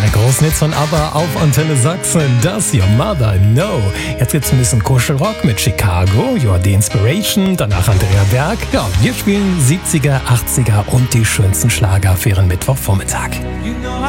großen Hits von ABBA auf Antenne Sachsen. Does Your Mother Know? Jetzt gibt's ein bisschen Kuschelrock mit Chicago, You're the Inspiration, danach Andrea Berg. Ja, wir spielen 70er, 80er und die schönsten Schlager für Ihren Mittwochvormittag.